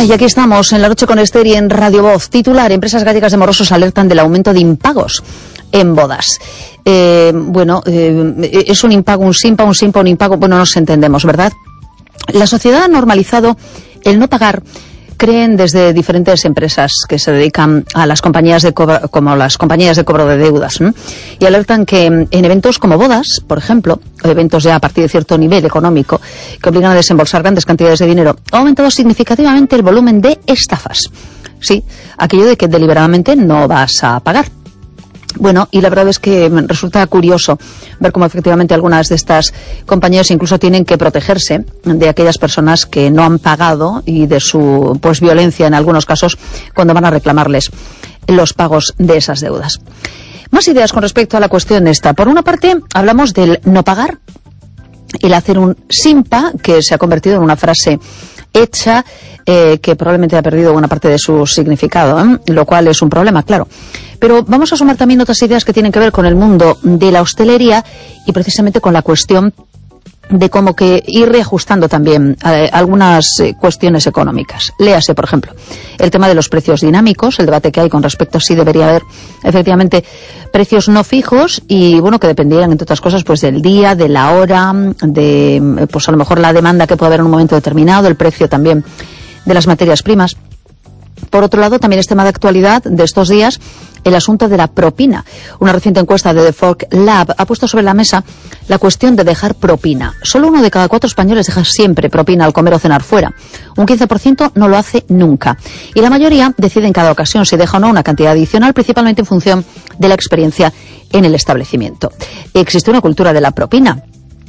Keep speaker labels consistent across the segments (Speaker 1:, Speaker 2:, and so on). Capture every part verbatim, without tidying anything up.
Speaker 1: Y aquí estamos, en La Noche con Esther y en Radio Voz. Titular: empresas gallegas de morosos alertan del aumento de impagos en bodas. Eh, bueno, eh, es un impago, un simpa, un simpa, un impago. Bueno, nos entendemos, ¿verdad? La sociedad ha normalizado el no pagar, creen desde diferentes empresas que se dedican a las compañías de cobro, como las compañías de cobro de deudas, ¿eh? Y alertan que en eventos como bodas, por ejemplo, eventos ya a partir de cierto nivel económico, que obligan a desembolsar grandes cantidades de dinero, ha aumentado significativamente el volumen de estafas. Sí, aquello de que deliberadamente no vas a pagar. Bueno, y la verdad es que resulta curioso ver cómo efectivamente algunas de estas compañías incluso tienen que protegerse de aquellas personas que no han pagado y de su pues violencia en algunos casos cuando van a reclamarles los pagos de esas deudas. Más ideas con respecto a la cuestión esta. Por una parte, hablamos del no pagar, el hacer un simpa, que se ha convertido en una frase hecha eh, que probablemente ha perdido buena parte de su significado, ¿eh? Lo cual es un problema, claro. Pero vamos a sumar también otras ideas que tienen que ver con el mundo de la hostelería y precisamente con la cuestión de cómo que ir reajustando también eh, algunas eh, cuestiones económicas. Léase, por ejemplo, el tema de los precios dinámicos, el debate que hay con respecto a si debería haber efectivamente precios no fijos y, bueno, que dependieran, entre otras cosas, pues del día, de la hora, de, pues a lo mejor la demanda que puede haber en un momento determinado, el precio también de las materias primas. Por otro lado, también es tema de actualidad de estos días el asunto de la propina. Una reciente encuesta de The Fork Lab ha puesto sobre la mesa la cuestión de dejar propina. Solo uno de cada cuatro españoles deja siempre propina al comer o cenar fuera. Un quince por ciento no lo hace nunca. Y la mayoría decide en cada ocasión si deja o no una cantidad adicional, principalmente en función de la experiencia en el establecimiento. ¿Existe una cultura de la propina?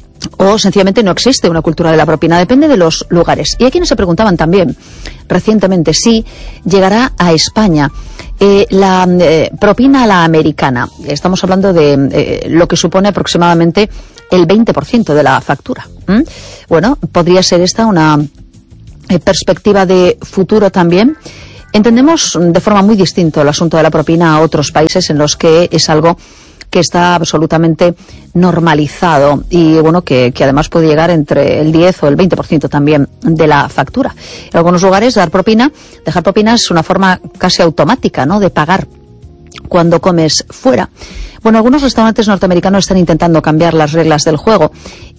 Speaker 1: O sencillamente no existe una cultura de la propina, depende de los lugares. Y hay quienes se preguntaban también recientemente si llegará a España eh, la eh, propina a la americana. Estamos hablando de eh, lo que supone aproximadamente el veinte por ciento de la factura. ¿Mm? Bueno, podría ser esta una eh, perspectiva de futuro también. Entendemos de forma muy distinta el asunto de la propina a otros países en los que es algo que está absolutamente normalizado y, bueno, que, que además puede llegar entre el diez o el veinte por ciento también de la factura. En algunos lugares dar propina, dejar propina es una forma casi automática, ¿no?, de pagar cuando comes fuera. Bueno, algunos restaurantes norteamericanos están intentando cambiar las reglas del juego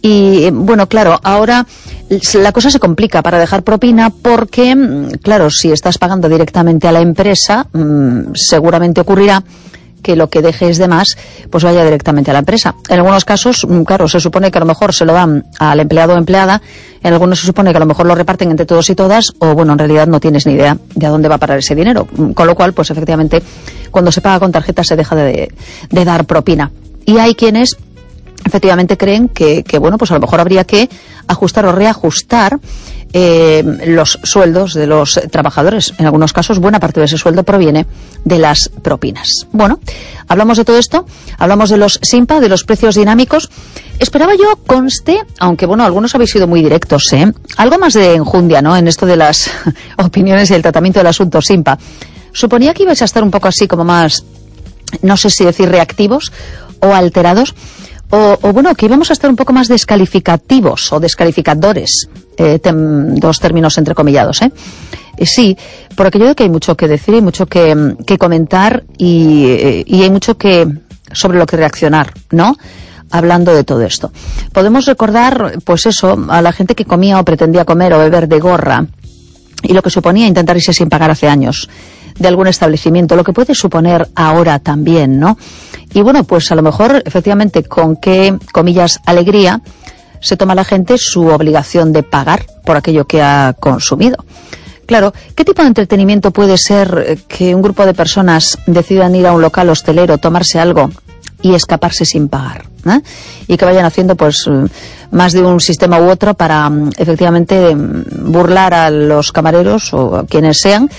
Speaker 1: y, bueno, claro, ahora la cosa se complica para dejar propina porque, claro, si estás pagando directamente a la empresa, seguramente ocurrirá que lo que dejes de más pues vaya directamente a la empresa. En algunos casos, claro, se supone que a lo mejor se lo dan al empleado o empleada, en algunos se supone que a lo mejor lo reparten entre todos y todas, o bueno, en realidad no tienes ni idea de a dónde va a parar ese dinero. Con lo cual, pues efectivamente, cuando se paga con tarjeta se deja de, de dar propina. Y hay quienes efectivamente creen que, que, bueno, pues a lo mejor habría que ajustar o reajustar eh, los sueldos de los trabajadores. En algunos casos, buena parte de ese sueldo proviene de las propinas. Bueno, hablamos de todo esto, hablamos de los simpa, de los precios dinámicos. Esperaba yo, conste, aunque bueno, algunos habéis sido muy directos, ¿eh? Algo más de enjundia, ¿no?, en esto de las opiniones y el tratamiento del asunto simpa. Suponía que ibais a estar un poco así como más, no sé si decir reactivos o alterados, O, o bueno, que íbamos a estar un poco más descalificativos o descalificadores, eh, tem, dos términos entrecomillados, ¿eh? Eh, sí, por aquello de que hay mucho que decir y mucho que, que comentar y, eh, y hay mucho que sobre lo que reaccionar, ¿no?, hablando de todo esto. Podemos recordar, pues eso, a la gente que comía o pretendía comer o beber de gorra y lo que suponía intentar irse sin pagar hace años de algún establecimiento, lo que puede suponer ahora también, ¿no? Y bueno, pues a lo mejor, efectivamente, con qué, comillas, alegría se toma la gente su obligación de pagar por aquello que ha consumido. Claro, ¿qué tipo de entretenimiento puede ser que un grupo de personas decidan ir a un local hostelero, tomarse algo y escaparse sin pagar, ¿eh? Y que vayan haciendo pues más de un sistema u otro para efectivamente burlar a los camareros o a quienes sean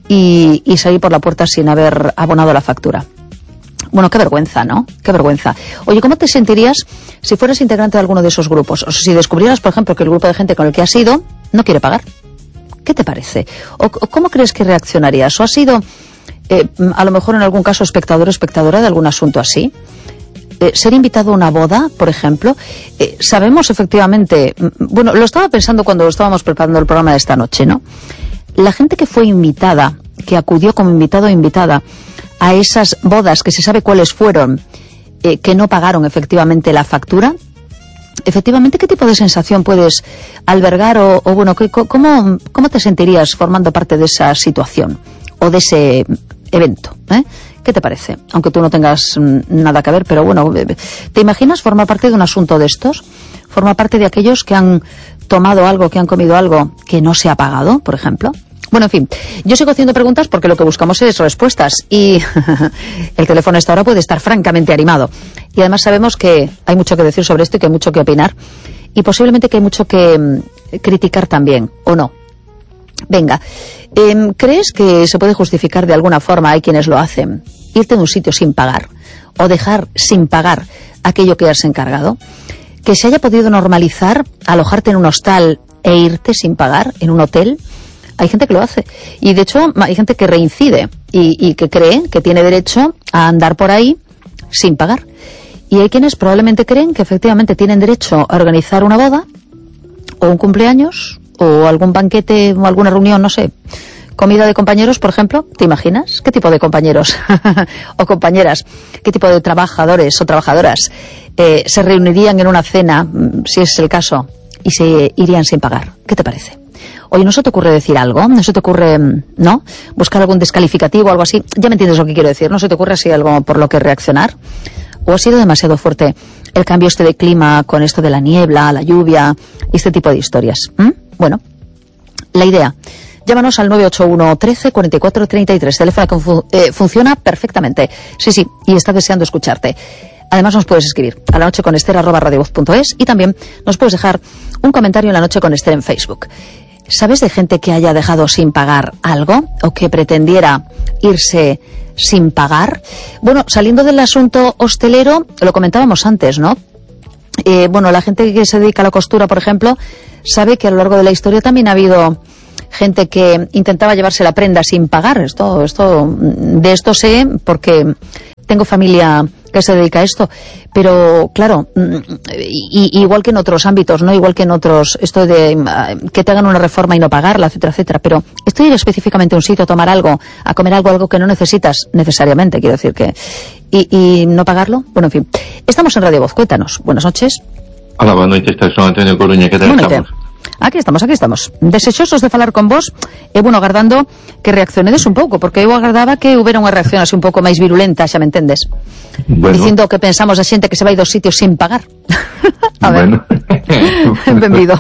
Speaker 1: y, y salir por la puerta sin haber abonado la factura? Bueno, qué vergüenza, ¿no? Qué vergüenza. Oye, ¿cómo te sentirías si fueras integrante de alguno de esos grupos? O si descubrieras, por ejemplo, que el grupo de gente con el que has ido no quiere pagar. ¿Qué te parece? ¿O, o cómo crees que reaccionarías? ¿O has sido, eh, a lo mejor en algún caso, espectador o espectadora de algún asunto así? Eh, ser invitado a una boda, por ejemplo. Eh, sabemos efectivamente, bueno, lo estaba pensando cuando estábamos preparando el programa de esta noche, ¿no? la gente que fue invitada, que acudió como invitado o invitada a esas bodas, que se sabe cuáles fueron, eh, que no pagaron efectivamente la factura, efectivamente, ¿qué tipo de sensación puedes albergar o, o bueno, ¿cómo, cómo te sentirías formando parte de esa situación o de ese evento? ¿eh? ¿Qué te parece? Aunque tú no tengas nada que ver, pero bueno, ¿te imaginas formar parte de un asunto de estos? ¿Formar parte de aquellos que han tomado algo, que han comido algo que no se ha pagado, por ejemplo? Bueno, en fin, yo sigo haciendo preguntas porque lo que buscamos es respuestas y el teléfono a esta hora puede estar francamente animado. Y además sabemos que hay mucho que decir sobre esto y que hay mucho que opinar y posiblemente que hay mucho que mm, criticar también, ¿o no? Venga, eh, ¿crees que se puede justificar de alguna forma, hay quienes lo hacen, irte de un sitio sin pagar o dejar sin pagar aquello que has encargado? ¿Que se haya podido normalizar alojarte en un hostal e irte sin pagar en un hotel? Hay gente que lo hace. Y de hecho hay gente que reincide y, y que cree que tiene derecho a andar por ahí sin pagar. Y hay quienes probablemente creen que efectivamente tienen derecho a organizar una boda o un cumpleaños o algún banquete o alguna reunión, no sé, comida de compañeros, por ejemplo. ¿Te imaginas? ¿Qué tipo de compañeros o compañeras? ¿Qué tipo de trabajadores o trabajadoras eh, se reunirían en una cena, si es el caso, y se irían sin pagar? ¿Qué te parece? Oye, ¿no se te ocurre decir algo? ¿No se te ocurre, no? Buscar algún descalificativo o algo así. Ya me entiendes lo que quiero decir. ¿No se te ocurre así algo por lo que reaccionar? ¿O ha sido demasiado fuerte el cambio este de clima con esto de la niebla, la lluvia y este tipo de historias? ¿Mm? Bueno, la idea. Llámanos al nueve ocho uno, trece, cuarenta y cuatro, treinta y tres. Teléfono que fu- eh, funciona perfectamente. Sí, sí, y está deseando escucharte. Además nos puedes escribir a la noche con Esther arroba radiovoz punto es y también nos puedes dejar un comentario en La Noche con Esther en Facebook. ¿Sabes de gente que haya dejado sin pagar algo o que pretendiera irse sin pagar? Bueno, saliendo del asunto hostelero, lo comentábamos antes, ¿no? Eh, bueno, la gente que se dedica a la costura, por ejemplo, sabe que a lo largo de la historia también ha habido gente que intentaba llevarse la prenda sin pagar. Esto, esto, de esto sé porque tengo familia que se dedica a esto, pero claro, y, igual que en otros ámbitos, no igual que en otros, esto de uh, que te hagan una reforma y no pagarla, etcétera, etcétera, pero esto de ir específicamente a un sitio a tomar algo, a comer algo, algo que no necesitas necesariamente, quiero decir que, y, y no pagarlo, bueno, en fin. Estamos en Radio Voz, cuéntanos. Buenas noches.
Speaker 2: Hola, buenas noches, estou Son Antonio Coruña, que tal estamos?
Speaker 1: Aquí estamos, aquí estamos. Desexosos de falar con vos e, bueno, agardando que reaccionedes un pouco, porque eu agardaba que houbera unha reacción así un pouco máis virulenta, xa me entendes? Bueno. Dicindo que pensamos a xente que se vai dos sitios sin pagar. A ver. Bueno. Benvido.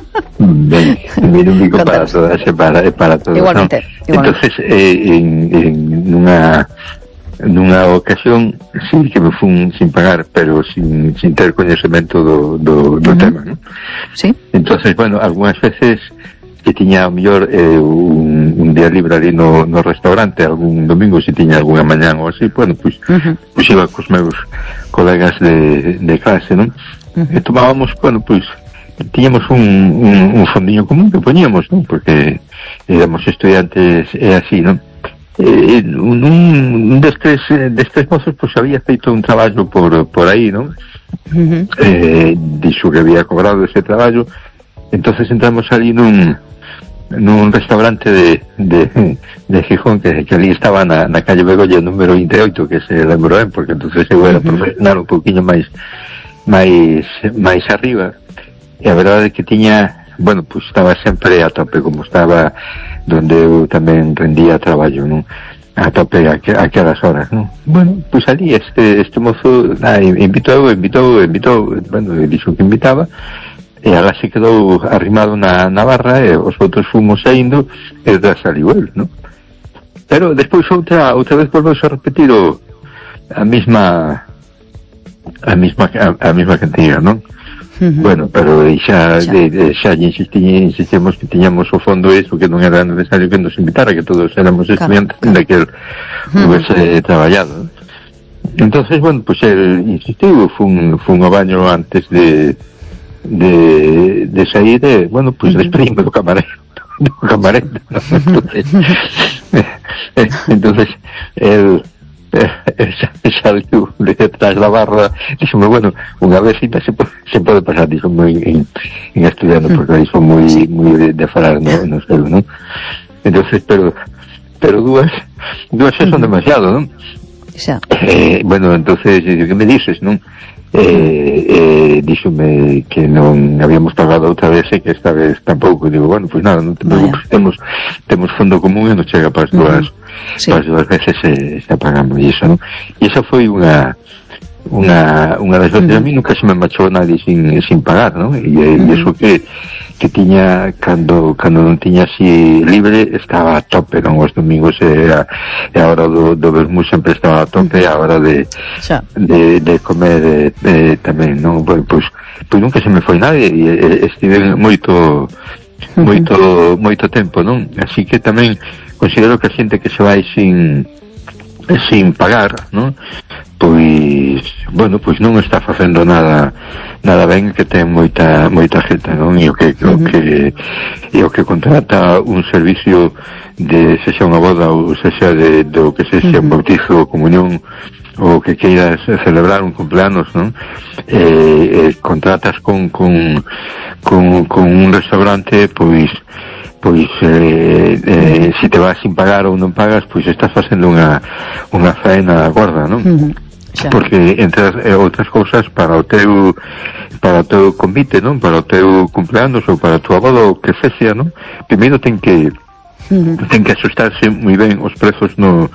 Speaker 2: Ben, ben un bico para todas e para, para todos.
Speaker 1: Igualmente,
Speaker 2: ¿no?
Speaker 1: igualmente.
Speaker 2: Entonces, eh, en, en nunha nunha ocasión sí que me fun sin pagar, pero sin, sin ter coñecemento do, do, do uh-huh. tema, ¿no?
Speaker 1: Sí.
Speaker 2: Entonces, bueno, algunhas veces que tiña ao mellor eh, un, un día libre ali no, no restaurante, algún domingo, se tiña algunha mañán ou así, bueno, pues, uh-huh. pues iba cos meus colegas de, de clase, ¿no? Uh-huh. E tomábamos, bueno, pues tiñamos un, un, un fondiño común que poñíamos, ¿no? Porque éramos estudiantes e así, ¿no? Eh, un, un destes, destes mozos pues había feito un traballo por, por aí, ¿no? Uh-huh. Eh, dixo que había cobrado ese traballo. Entonces entramos ali nun nun restaurante de de, de Gijón que, que ali estaba na, na calle Begolla número vinte e oito, que se lembro ben, porque entonces eu era uh-huh. profesional un poquinho máis máis máis arriba, e a verdade é que tiña, bueno, pues estaba sempre a tope, como estaba donde eu tamén rendía traballo, non? A tope a, a aquelas horas, non? Bueno, pues ali este este mozo ah, invitou, invitou, invitou, bueno, dixo que invitaba, e agora se quedou arrimado na, na barra, e os outros fomos saindo, e detrás saliu el, non? Pero despois outra outra vez volvemos a repetir o, a mesma a mesma a, a mesma cantidad, non? Uh-huh. Bueno, pero xa, xa. De, de, xa insistí, insistimos que tiñamos o fondo iso, que non era necesario que nos invitara, que todos éramos estudiantes claro, claro. de que el uh-huh. hubiese traballado. Entonces, bueno, pues él insistiu, fun, fun ao baño antes de de, de sair, e, bueno, pues uh-huh. despedime do camarero, do camarero, ¿no? Entonces, eh, entonces, él saliu detrás da barra, díxome, bueno, unha vez ainda se pode, se pode pasar, díxome en, en estudiando, porque aí son moi, moi de, de falar no, no celo, non? entonces, pero pero dúas dúas uh-huh. son demasiado, non?
Speaker 1: Xa.
Speaker 2: Eh, bueno, entonces, que me dices, non? Eh, eh, díxome que non habíamos pagado outra vez e que esta vez tampouco. Digo, bueno, pois pues nada, non te preocupes, temos, temos fondo común e nos chega para as dúas, uh-huh. sí. para as dúas veces e está pagando e iso, non? E esa foi unha unha unha das veces, uh-huh. a mí nunca se me marchou nadie sin, sin pagar, non? E, uh-huh. e iso que que tiña, cando cando non tiña así libre, estaba a tope, non? Os domingos e a, e a hora do, do vermú sempre estaba a tope, a hora de de, de comer eh, eh, tamén, non? Pois, pois, pois nunca se me foi nadie e, e estive moito moito uh-huh. moito tempo, non? Así que tamén considero que a xente que se vai sin sin pagar, non? Pois, bueno, pois non está facendo nada nada ben, que ten moita moita xente, non? E o que o que e o que contrata un servicio de sexa unha boda ou sexa de do que sexa un bautizo, comunión ou que queiras celebrar un cumpleanos, non? Eh, eh, contratas con con con con un restaurante, pois pois eh, eh, se te vas sin pagar ou non pagas, pois estás facendo unha unha faena gorda, non? Uh-huh. Porque entre as, eh, outras cousas, para o teu para o teu convite, non? Para o teu cumpleanos ou para a tua boda ou que sexa, non? Primeiro ten que uh-huh. ten que asustarse moi ben os prezos no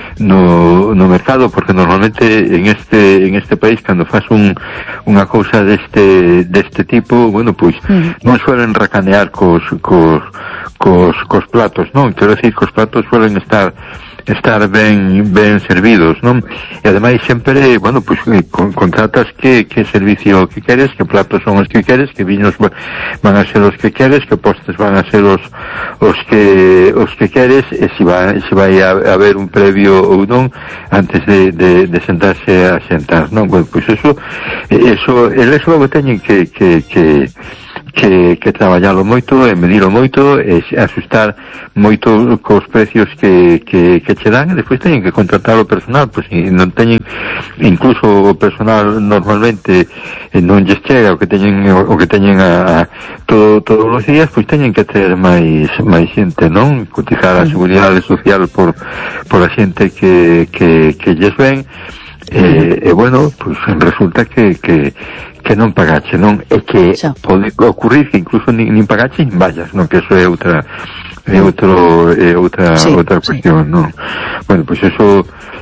Speaker 2: no no mercado, porque normalmente en este en este país cando faz un unha cousa deste deste tipo, bueno, pois uh-huh. non suelen racanear cos cos cos cos platos, non? Quero decir, cos platos suelen estar estar ben ben servidos, non? E ademais sempre, bueno, pois con, contratas que que servicio que queres, que platos son os que queres, que viños van a ser os que queres, que postres van a ser os os que os que queres, e se vai se vai a, a haber un previo ou non antes de, de, de sentarse a sentar, non? Bueno, pois eso eso, eso logo teñen que que que que, que traballalo moito e medilo moito e asustar moito cos precios que, que, que che dan, e despois teñen que contratar o personal, pois se non teñen, incluso o personal normalmente non lles chega o que teñen o que teñen a, a todo, todos os días, pois teñen que ter máis máis xente, non? Cotizar a seguridade social por por a xente que, que, que lles ven. E, e bueno, pois resulta que, que que non pagache, non? É que xa. Pode ocurrir que incluso nin, nin pagache nin vallas, non? Que eso é outra é outro é outra sí, outra cuestión, sí. Non? Bueno, pois eso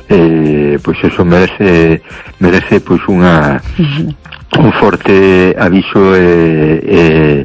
Speaker 2: eh, pois eso merece merece pois unha uh-huh. un forte aviso e, e,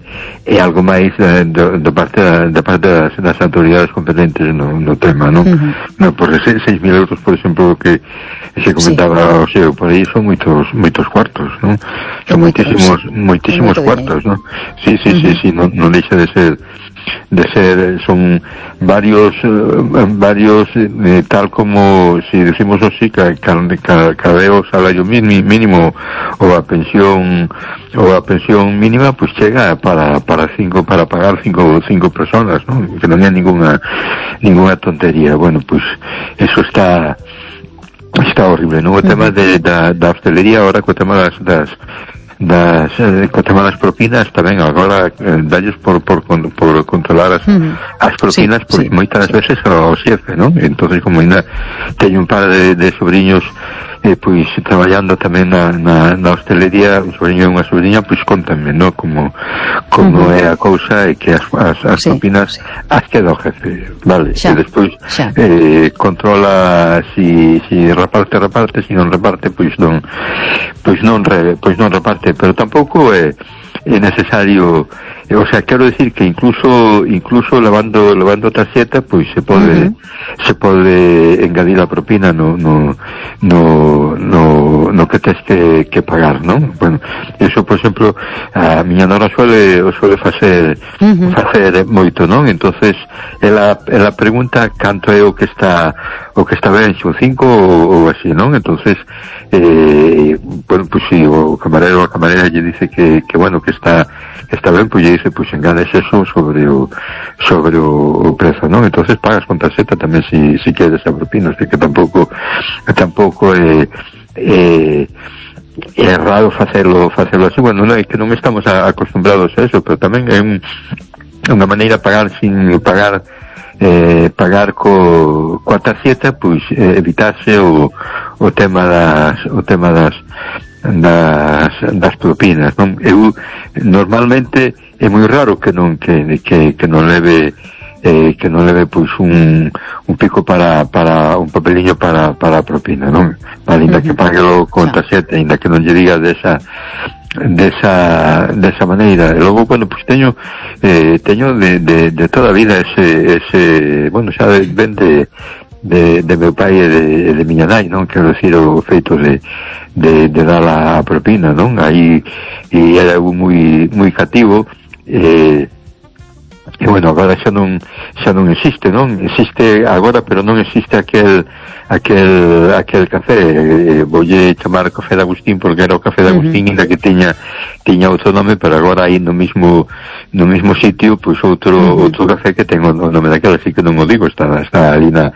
Speaker 2: e algo máis da, da, da parte da, da parte das, das autoridades competentes no, no tema, non? Uh-huh. No, por seis mil euros, por exemplo, que se comentaba, sí. O sea, por aí son moitos moitos cuartos, non? Son moitísimos sí. moitísimos cuartos, non? Sí, sí, uh-huh. sí, sí, non, non deixa de ser de ser, son varios eh, varios eh, tal como si decimos así, ca, ca, ca, cada o salario mínimo ou a pensión ou a pensión mínima, pues chega para para cinco para pagar cinco cinco personas, ¿no? Que non é ninguna ninguna tontería. Bueno, pues eso está está horrible, ¿no? O tema de da, da hostelería ahora, co tema das das das eh, co tema das propinas tamén agora eh, dalles por, por por controlar as, uh-huh. as propinas, sí, por sí, moitas sí. veces ao xefe, non? Entonces, como ainda teño un par de, de sobrinhos eh, pois traballando tamén na, na, na hostelería, un sobrinho e unha sobrinha, pois contanme, non? Como como uh-huh. é a cousa, e que as, as, as sí, propinas sí. as queda o jefe, vale? Xa, e despois eh, controla si, si reparte, reparte, si non reparte, pois non pois non re, pois non reparte, pero tampouco é, é necesario, o sea, quero decir que incluso incluso levando levando tarxeta, pois se pode uh-huh. se pode engadir a propina no no no no, no que tes que, que pagar, non? Bueno, eso, por exemplo, a miña nora suele o suele facer uh-huh. facer moito, non? Entonces, ela ela pregunta canto é o que está o que está ben, son cinco ou, ou así, non? Entonces, eh, bueno, pues si sí, o camarero a camarera lle dice que, que bueno, que está que está ben, pues lle dice, pues engades eso sobre o sobre o, o prezo, non? Entonces pagas con tarxeta tamén si, si queres a propina, así que tampouco tampouco é eh, é raro facelo facelo así. Bueno, non é que non estamos a, acostumbrados a eso, pero tamén é un, unha maneira de pagar sin pagar eh, pagar co, coa tarxeta, pois eh, evitarse o, o tema das o tema das das, das propinas, non? Eu normalmente é moi raro que non que, que, que non leve eh, que non leve pois un, un pico para, para un papeliño para, para a propina, non? Ainda que pague o con tarxeta, ainda que non lle diga desa desa desa maneira. E logo, bueno, pues teño eh, teño de, de, de toda a vida ese, ese bueno, xa ven de de, de meu pai e de, de miña nai, non? Quero dicir, o feito de de, de dar a propina, non? Aí e era algo moi moi cativo, eh, e bueno, agora xa non xa non existe, non? Existe agora, pero non existe aquel aquel aquel café, eh, voulle chamar café de Agustín porque era o café de Agustín, ainda uh -huh. que tiña tiña outro nome, pero agora aí no mismo no mismo sitio, pois outro uh -huh. outro café que ten o nome daquela, así que non o digo, está está ali na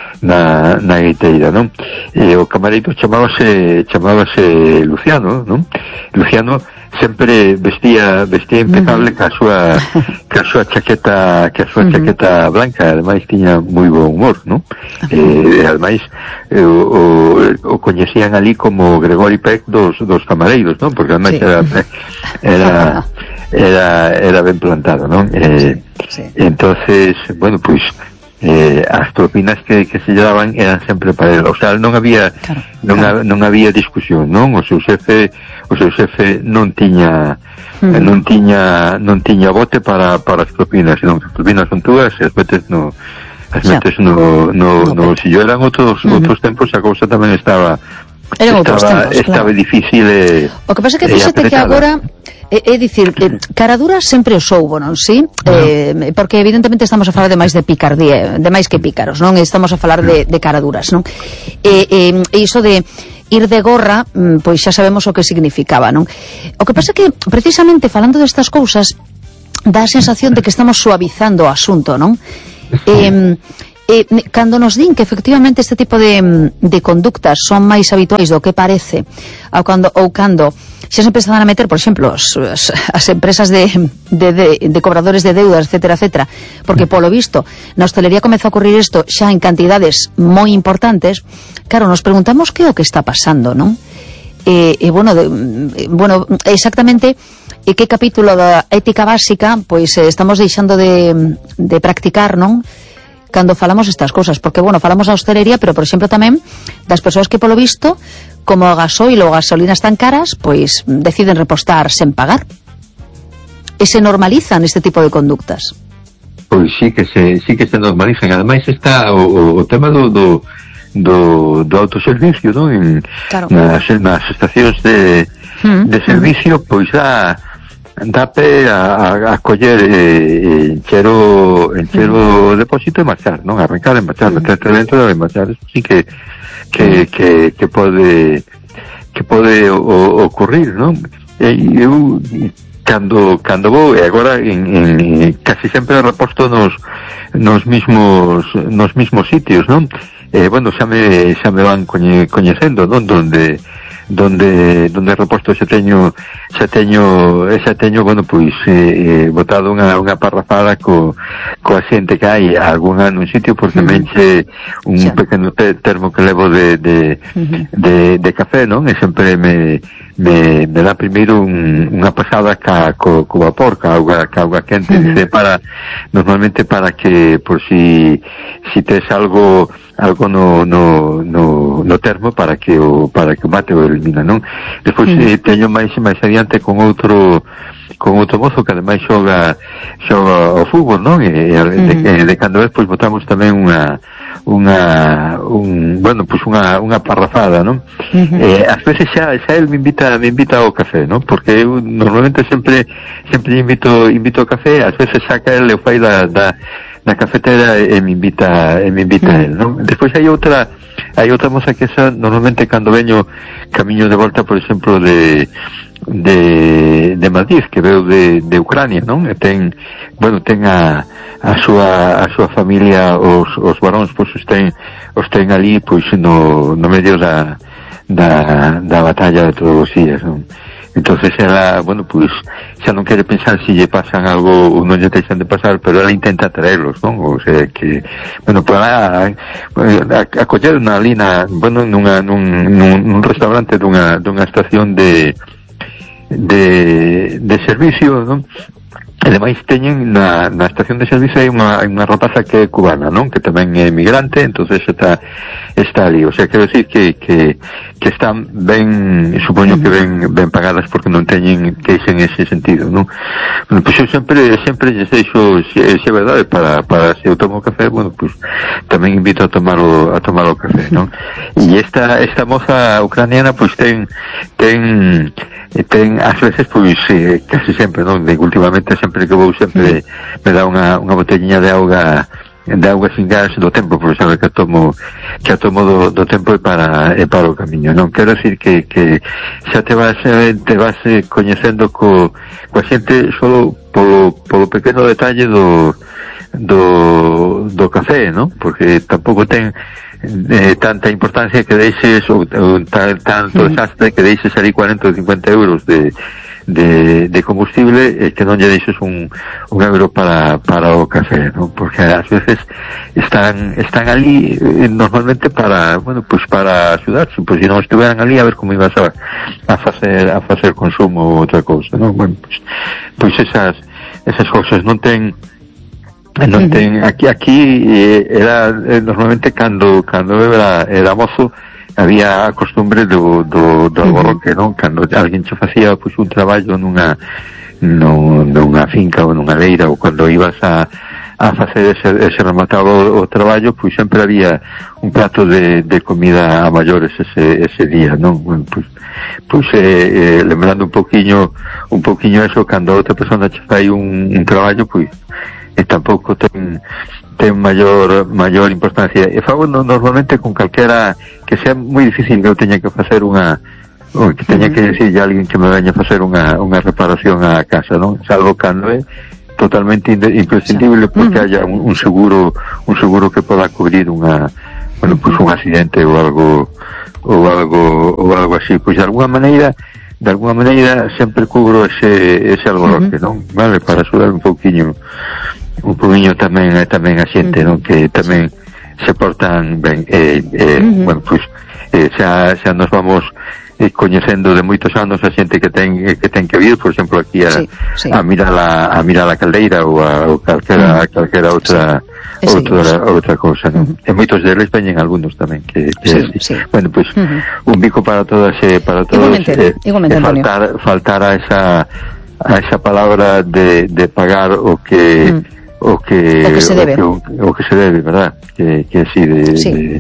Speaker 2: na na guiteira, non? E o camareiro chamábase chamábase Luciano, non? Luciano sempre vestía vestía impecable, uh -huh. ca súa ca súa chaqueta ca súa uh -huh. chaqueta blanca, ademais tiña moi bo humor, non? Uh -huh. E ademais eh, o, o, o coñecían ali como Gregory Peck dos dos camareiros, non? Porque ademais sí. era era era era ben plantado, non? Eh, sí. Sí. Entonces, bueno, pois pues, eh, as propinas que, que se daban eran sempre para él, o sea, non había claro, non, claro. A, non había discusión, non? O seu xefe o seu xefe non tiña mm. non tiña non tiña bote para, para as propinas, senón as propinas son túas e as metes no as metes no, no, no, no bolsillo. Eran outros, mm -hmm. outros tempos, a cousa tamén estaba
Speaker 1: Eran
Speaker 2: estaba,
Speaker 1: tempos,
Speaker 2: estaba
Speaker 1: claro.
Speaker 2: difícil e,
Speaker 1: o que pasa é que fíxate que agora é, é dicir, eh, caradura sempre o soubo, non? Sí? Uh -huh. eh, porque evidentemente estamos a falar de máis de picardía, de máis que pícaros, non? Estamos a falar de, de caraduras, non? E eh, eh, iso de ir de gorra, pois xa sabemos o que significaba, non? O que pasa é que precisamente falando destas cousas dá a sensación de que estamos suavizando o asunto, non? Eh, Eh, cando nos din que efectivamente este tipo de, de conductas son máis habituais do que parece, ou cando, ou cando xa se empezan a meter, por exemplo, as, as empresas de, de, de, de cobradores de deudas, etcétera, etcétera, porque polo visto na hostelería comeza a ocurrir isto xa en cantidades moi importantes, claro, nos preguntamos que é o que está pasando, non? E, e bueno, de, bueno, exactamente e que capítulo da ética básica pois eh, estamos deixando de, de practicar, non? Cando falamos estas cousas, porque, bueno, falamos da hostelería, pero, por exemplo, tamén das persoas que, polo visto, como o gasoil ou gasolina están caras, pois deciden repostar sen pagar. E se normalizan este tipo de conductas.
Speaker 2: Pois sí que se, sí que se normalizan. Ademais está o, o, o tema do, do, do, do autoservicio, non? En, claro. nas, nas estacións de, mm, de servicio, mm. pois dá... dá pé a, a, a coller eh, encher o encher o depósito e marchar, non? Arrancar e marchar, meterte dentro e marchar. Eso sí que que, que, que pode que pode o, ocurrir, non? E eu cando cando vou, e agora en, en casi sempre reposto nos nos mismos nos mismos sitios, non? Eh, bueno, xa me xa me van coñe, coñecendo, non? Donde donde donde reposto xa teño xa teño xa teño bueno, pois eh, botado unha, unha parrafada co, coa xente que hai algunha nun sitio, porque mm. menche un xa. pequeno te, termo que levo de de, mm -hmm. de de café, non? E sempre me me, me dá primeiro un, unha pasada ca, co, co vapor, ca auga, ca auga quente, mm -hmm. dice, para normalmente para que por si si tes algo algo no, no, no, no termo para que o para que o mate o elimina, non? Despois mm. eh, teño máis máis adiante con outro con outro mozo que ademais xoga xoga o fútbol, non? E, e mm. de, de cando vez pois botamos tamén unha unha un, bueno, pois unha unha parrafada, non? Mm-hmm. Eh, ás veces xa xa el me invita me invita ao café, non? Porque eu normalmente sempre sempre invito invito ao café, ás veces saca el e o fai da da na cafetera e me invita e me invita mm. el, non? Despois hai outra hai outra moza que esa normalmente cando veño camiño de volta, por exemplo, de de de Madrid, que veo de de Ucrania, non? E ten, bueno, ten a a súa a súa familia, os os varóns, pois os ten os ten ali pois no no medio da da da batalla de todos os días, non? entonces ela, bueno, pues xa non quere pensar se lle pasan algo ou non lle deixan de pasar, pero ela intenta traerlos, non? O sea, que, bueno, para acoller unha lina, bueno, nunha, nun, nun, nun restaurante dunha, dunha estación de de, de servicio, non? Ademais teñen na, na estación de servicio hai unha, unha rapaza que é cubana, non? Que tamén é migrante, entonces está está ali, o sea, quero decir que, que, que están ben, supoño que ben, ben pagadas porque non teñen queixa en ese sentido, non? Bueno, pois eu sempre, sempre lles deixo, se, se é verdade, para, para se eu tomo café, bueno, pois tamén invito a tomar o, a tomar o café, non? E esta, esta moza ucraniana, pois ten, ten, ten, ás veces, pois, eh, casi sempre, non? De, últimamente, sempre que vou, sempre me dá unha, unha botellinha de auga, de auga sin gas do tempo, porque sabe que a tomo, que a tomo do, do tempo e para, e para o camiño, non? Quero decir que, que xa te vas, te vas coñecendo co, coa xente solo polo, polo pequeno detalle do, do, do café, non? Porque tampouco ten eh, tanta importancia que deixes ou, ou tal, tanto desastre que deixes ali cuarenta ou cincuenta euros de de, de combustible eh, que non lle deixes un, un euro para, para o café, ¿no? Porque ás veces están están ali eh, normalmente para, bueno, pues para axudar, pues se non estuveran ali a ver como ibas a, a facer a facer consumo ou outra cousa, ¿no? Bueno, pues, pues esas esas cousas non ten non ten aquí aquí eh, era eh, normalmente cando cando era era mozo había a costumbre do, do, do alborroque, non? Cando alguén che facía pois, un traballo nunha, no, nunha finca ou nunha leira, ou cando ibas a, a facer ese, ese rematado o, o traballo, pois sempre había un plato de, de comida a maiores ese, ese día, non? Bueno, pois, pois eh, eh, lembrando un poquinho un poquinho eso, cando outra persona che fai un, un traballo, pois e tampouco ten ten maior maior importancia. E fago no, normalmente con calquera que sea moi difícil que eu teña que facer unha ou que teña que decirlle a alguén que me veña a facer unha unha reparación á casa, non? Salvo cando é totalmente imprescindible porque haya un, un seguro un seguro que poda cubrir unha, bueno, pues un accidente ou algo ou algo ou algo así, pois de alguna maneira de alguna maneira sempre cubro ese ese alboroque, non? Vale, para axudar un pouquiño un pouquiño tamén tamén a xente, non? Que tamén se portan ben, eh, eh, uh-huh. bueno, pois pues, eh, xa, xa nos vamos eh, coñecendo de moitos anos a xente que ten que ten que vir, por exemplo, aquí a, sí, sí. a mirar a, a mirar a caldeira ou a ou calquera, uh-huh. calquera outra sí. outra, sí. outra cousa, non? Uh-huh. E moitos deles veñen algúns tamén que, que sí, sí. bueno, pois pues, uh-huh. un bico para todas eh, para todos
Speaker 1: igualmente, eh, igualmente,
Speaker 2: eh, faltar faltar a esa a esa palabra de, de pagar o que uh-huh. o que
Speaker 1: o que se debe,
Speaker 2: o que, o que se debe, verdad? Que que así de, sí. de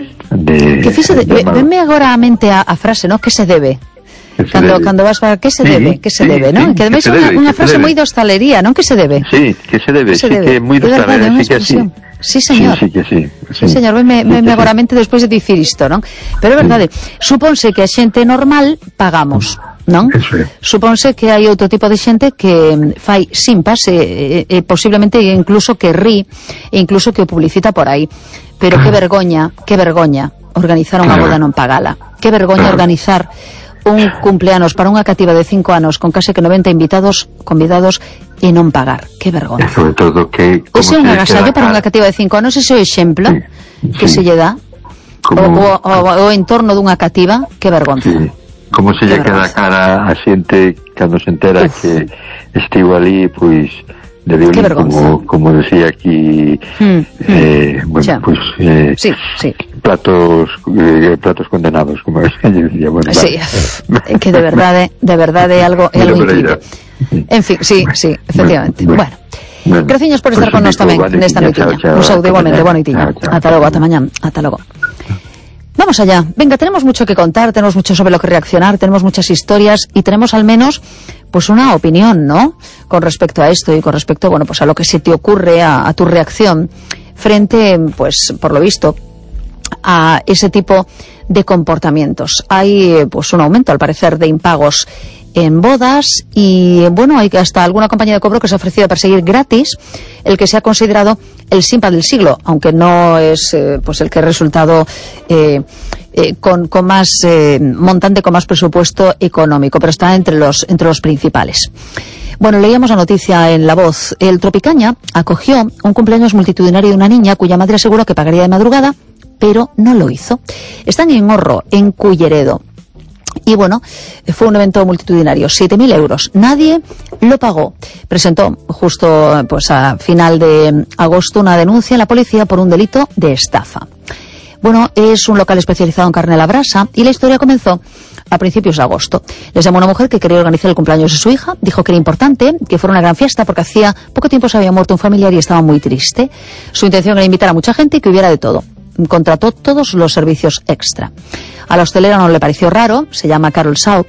Speaker 2: de
Speaker 1: que fixe, de, de venme agora a mente a, a frase, ¿no? Que se debe. Que se cando, debe. Cando vas para que se sí, debe, que se sí, debe, ¿no? Sí, que ademais é unha, unha frase moi de hostalería, non? Que se debe.
Speaker 2: Sí, que se debe, que se sí debe. Que é moi de hostalería, sí que así.
Speaker 1: Sí, señor.
Speaker 2: Sí, sí, que sí.
Speaker 1: Sí, sí señor, me, me, me agora a mente despois de dicir isto, non? Pero é verdade, sí. Supónse que a xente normal pagamos. Non? Supónse que hai outro tipo de xente que fai simpas e, e, e posiblemente incluso que ri e incluso que o publicita por aí. Pero que vergoña, que vergoña organizar unha boda non pagala. Que vergoña organizar un cumpleanos para unha cativa de cinco anos con case que noventa invitados convidados e non pagar. Que vergoña.
Speaker 2: E sobre todo que
Speaker 1: ese é un agasallo para unha cativa de cinco anos, ese é o exemplo sí, que sí. se lle dá como... o, o, o entorno dunha cativa, que vergonza. Sí.
Speaker 2: Como se lle queda a cara a xente cando se entera Uf. que estivo ali, pois de violín, como, como decía aquí mm, eh, mm, bueno, pois eh,
Speaker 1: sí, sí.
Speaker 2: platos eh, platos condenados, como lle decía, bueno,
Speaker 1: sí, vale. Que de verdade de verdade é algo, é algo increíble. En fin, sí, sí, efectivamente. Bueno, bueno. bueno graciñas por estar con nós tamén nesta noitiña. Un saúdo igualmente, boa noitiña. Ata logo, ata mañá, ata logo. Vamos allá. Venga, tenemos mucho que contar, tenemos mucho sobre lo que reaccionar, tenemos muchas historias y tenemos al menos pues una opinión, ¿no? Con respecto a esto y con respecto, bueno, pues a lo que se te ocurre, a, a tu reacción frente, pues, por lo visto, a ese tipo de comportamientos. Hay, pues, un aumento, al parecer, de impagos en bodas y, bueno, hay hasta alguna compañía de cobro que se ha ofrecido a perseguir gratis el que se ha considerado el simpa del siglo, aunque no es eh, pues el que ha resultado eh, eh, con, con más eh, montante, con más presupuesto económico, pero está entre los, entre los principales. Bueno, leíamos la noticia en La Voz. El Tropicaña acogió un cumpleaños multitudinario de una niña cuya madre aseguró que pagaría de madrugada, pero no lo hizo. Están en Orro, en Culleredo. Y bueno, fue un evento multitudinario, siete mil euros. Nadie lo pagó. Presentó justo pues a final de agosto una denuncia en la policía por un delito de estafa. Bueno, es un local especializado en carne a la brasa y la historia comenzó a principios de agosto. Les llamó una mujer que quería organizar el cumpleaños de su hija, dijo que era importante, que fuera una gran fiesta porque hacía poco tiempo se había muerto un familiar y estaba muy triste. Su intención era invitar a mucha gente y que hubiera de todo. Contrató todos los servicios extra. A la hostelera no le pareció raro, se llama Carol Sau,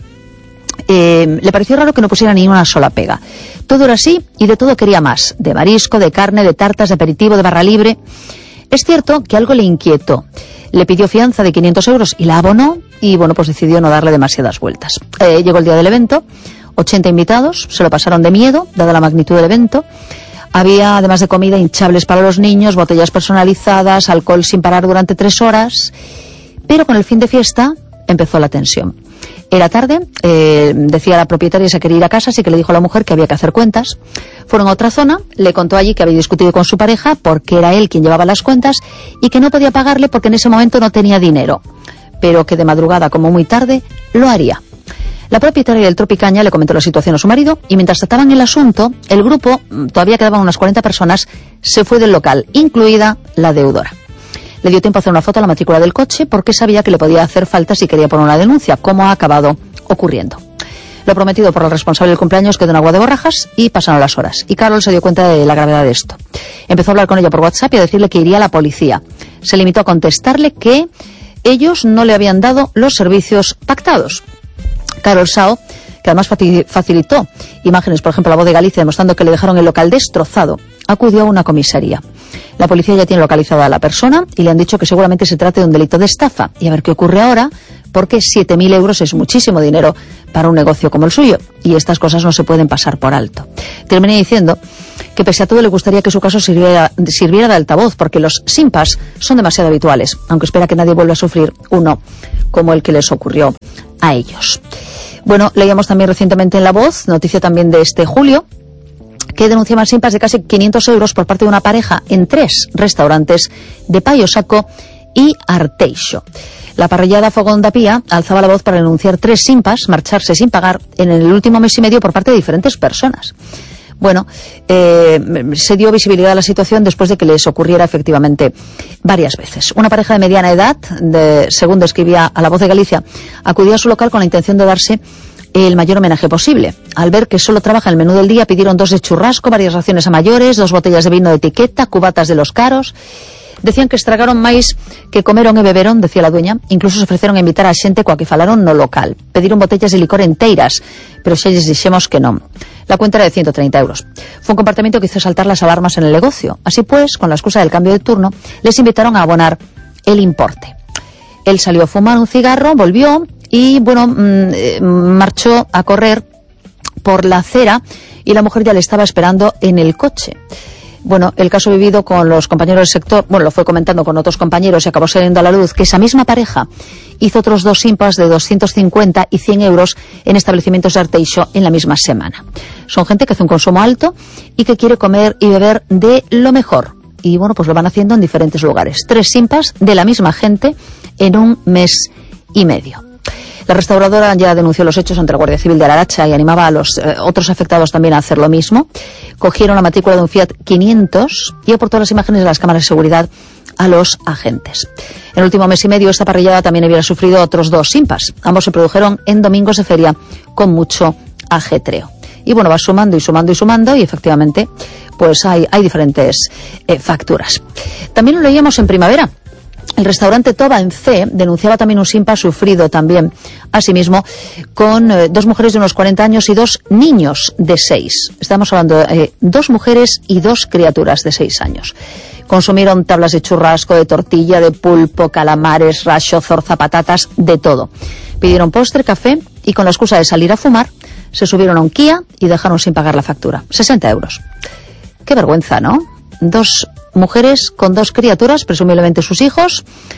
Speaker 1: eh, le pareció raro que no pusiera ni una sola pega. Todo era así y de todo quería más, de marisco, de carne, de tartas, de aperitivo, de barra libre. Es cierto que algo le inquietó. Le pidió fianza de quinientos euros y la abonó y, bueno, pues decidió no darle demasiadas vueltas. Eh, llegó el día del evento, ochenta invitados, se lo pasaron de miedo, dada la magnitud del evento. Había, además de comida, hinchables para los niños, botellas personalizadas, alcohol sin parar durante tres horas. Pero con el fin de fiesta empezó la tensión. Era tarde, eh, decía la propietaria que se quería ir a casa, así que le dijo a la mujer que había que hacer cuentas. Fueron a otra zona, le contó allí que había discutido con su pareja porque era él quien llevaba las cuentas y que no podía pagarle porque en ese momento no tenía dinero, pero que de madrugada, como muy tarde, lo haría. La propietaria del Tropicaña le comentó la situación a su marido y mientras trataban el asunto, el grupo, todavía quedaban unas cuarenta personas, se fue del local, incluida la deudora. Le dio tiempo a hacer una foto a la matrícula del coche porque sabía que le podía hacer falta si quería poner una denuncia, como ha acabado ocurriendo. Lo prometido por el responsable del cumpleaños quedó en agua de borrajas y pasaron las horas. Y Carol se dio cuenta de la gravedad de esto. Empezó a hablar con ella por WhatsApp y a decirle que iría a la policía. Se limitó a contestarle que ellos no le habían dado los servicios pactados. Carol Sau, que además facilitó imágenes, por ejemplo, La Voz de Galicia, demostrando que le dejaron el local destrozado, acudió a una comisaría. La policía ya tiene localizada a la persona y le han dicho que seguramente se trate de un delito de estafa. Y a ver qué ocurre ahora, porque siete mil euros es muchísimo dinero para un negocio como el suyo. Y estas cosas no se pueden pasar por alto. Terminé diciendo que pese a todo le gustaría que su caso sirviera, sirviera de altavoz, porque los simpas son demasiado habituales, aunque espera que nadie vuelva a sufrir uno como el que les ocurrió a ellos. Bueno, leíamos también recientemente en La Voz, noticia también de este julio, que denunciaban simpas de casi quinientos euros por parte de una pareja en tres restaurantes de Paio Saco y Arteixo. La parrillada Fogón da Pía alzaba la voz para denunciar tres simpas marcharse sin pagar en el último mes y medio por parte de diferentes personas. Bueno, eh, se dio visibilidad a la situación después de que les ocurriera efectivamente varias veces. Una pareja de mediana edad, de, según describía a La Voz de Galicia, acudió a su local con la intención de darse el mayor homenaje posible. Al ver que solo trabaja el menú del día, pidieron dos de churrasco, varias raciones a mayores, dos botellas de vino de etiqueta, cubatas de los caros. Decían que estragaron máis que comeron e beberon, decía la dueña. Incluso se ofreceron a invitar a xente coa que falaron no local. Pediron botellas de licor enteiras, pero xa lles dixemos que non. La cuenta era de ciento treinta euros. Fue un comportamiento que hizo saltar las alarmas en el negocio. Así pues, con la excusa del cambio de turno, les invitaron a abonar el importe. Él salió a fumar un cigarro, volvió y, bueno, mmm, marchó a correr por la acera y la mujer ya le estaba esperando en el coche. Bueno, el caso vivido con los compañeros del sector, bueno, lo fue comentando con otros compañeros y acabó saliendo a la luz que esa misma pareja hizo otros dos simpas de doscientos cincuenta y cien euros en establecimientos de Arteixo en la misma semana. Son gente que hace un consumo alto y que quiere comer y beber de lo mejor. Y bueno, pues lo van haciendo en diferentes lugares. Tres simpas de la misma gente en un mes y medio. La restauradora ya denunció los hechos ante la Guardia Civil de Laracha y animaba a los eh, otros afectados también a hacer lo mismo. Cogieron la matrícula de un Fiat quinientos y aportó las imágenes de las cámaras de seguridad a los agentes. En el último mes y medio esta parrillada también había sufrido otros dos simpas. Ambos se produjeron en domingos de feria con mucho ajetreo. Y bueno, va sumando y sumando y sumando y efectivamente pues hay, hay diferentes eh, facturas. También lo leíamos en Primavera. El restaurante Toba en C denunciaba también un simpa sufrido también, asimismo, con eh, dos mujeres de unos cuarenta años y dos niños de seis. Estamos hablando de eh, dos mujeres y dos criaturas de seis años. Consumieron tablas de churrasco, de tortilla, de pulpo, calamares, racho, zorza, patatas, de todo. Pidieron postre, café y con la excusa de salir a fumar, se subieron a un Kia y dejaron sin pagar la factura. sesenta euros. Qué vergüenza, ¿no? Dos mujeres con dos criaturas, presumiblemente sus hijos,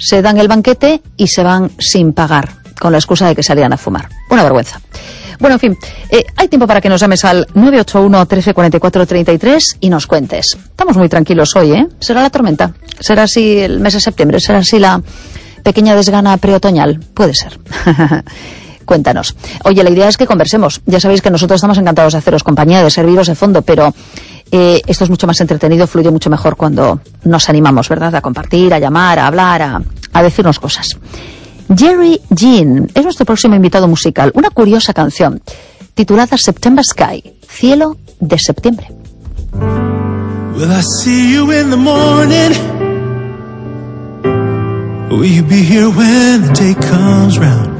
Speaker 1: se dan el banquete y se van sin pagar, con la excusa de que salían a fumar. Una vergüenza. Bueno, en fin, eh, hay tiempo para que nos llames al nueve ocho uno, trece, cuarenta y cuatro, treinta y tres y nos cuentes. Estamos muy tranquilos hoy, ¿eh? ¿Será la tormenta? ¿Será así el mes de septiembre? ¿Será así la pequeña desgana preotoñal? Puede ser. Cuéntanos. Oye, la idea es que conversemos. Ya sabéis que nosotros estamos encantados de haceros compañía, de serviros de fondo, pero eh, esto es mucho más entretenido, fluye mucho mejor cuando nos animamos, ¿verdad? A compartir, a llamar, a hablar, a, a decirnos cosas. Jerry Jean es nuestro próximo invitado musical. Una curiosa canción titulada September Sky, cielo de septiembre.
Speaker 3: Will I see you in the morning? Will you be here when the day comes round?